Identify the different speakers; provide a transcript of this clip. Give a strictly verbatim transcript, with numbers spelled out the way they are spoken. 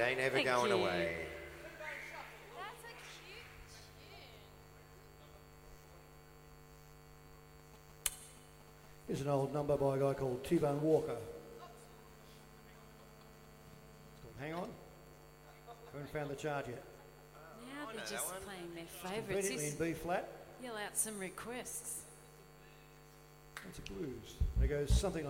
Speaker 1: ain't ever
Speaker 2: Thank
Speaker 1: going
Speaker 2: you.
Speaker 1: away.
Speaker 2: That's a cute tune.
Speaker 3: Here's an old number by a guy called T-Bone Walker. It's called Hang On. Haven't found the chart yet.
Speaker 2: Now
Speaker 1: I
Speaker 2: they're
Speaker 1: know
Speaker 2: just
Speaker 1: that one.
Speaker 2: playing their favourites.
Speaker 3: Conveniently in
Speaker 2: Just
Speaker 3: B flat.
Speaker 2: yell out some requests.
Speaker 3: It's a blues. And it goes something like